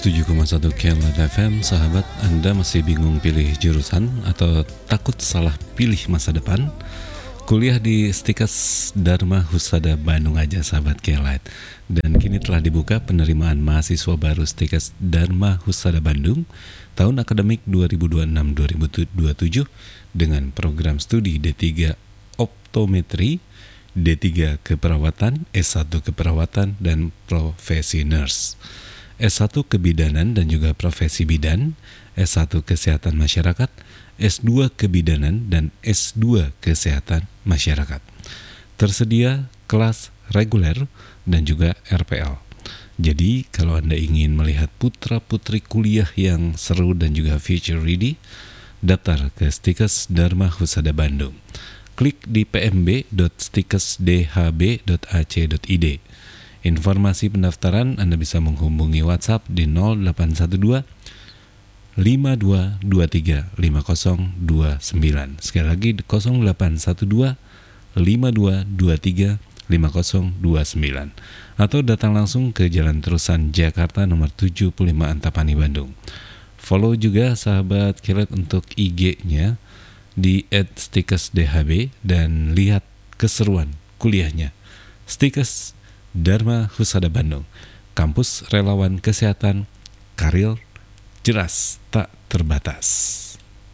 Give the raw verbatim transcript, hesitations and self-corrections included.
tujuh koma satu Kelat F M. Sahabat, Anda masih bingung pilih jurusan atau takut salah pilih masa depan? Kuliah di Stikas Dharma Husada Bandung aja, sahabat Kelat. Dan kini telah dibuka penerimaan mahasiswa baru Stikas Dharma Husada Bandung tahun akademik dua ribu dua puluh enam dua ribu dua puluh tujuh dengan program studi D tiga Optometri, D tiga Keperawatan, S satu Keperawatan, dan Profesi Nurse. S satu Kebidanan dan juga Profesi Bidan, S satu Kesehatan Masyarakat, S dua Kebidanan, dan S dua Kesehatan Masyarakat. Tersedia kelas reguler dan juga R P L. Jadi kalau Anda ingin melihat putra-putri kuliah yang seru dan juga future ready, daftar ke Stikas Dharma Husada Bandung. Klik di p m b dot stikes d h b dot a c dot i d. Informasi pendaftaran Anda bisa menghubungi WhatsApp di nol delapan satu dua lima dua dua tiga lima nol dua sembilan. Sekali lagi nol delapan satu dua lima dua dua tiga lima nol dua sembilan. Atau datang langsung ke Jalan Terusan Jakarta nomor tujuh puluh lima Antapani Bandung. Follow juga sahabat Kelat untuk I G-nya di et stikes d h b dan lihat keseruan kuliahnya. Stikas Dharma Husada Bandung, kampus relawan kesehatan, karir jelas tak terbatas.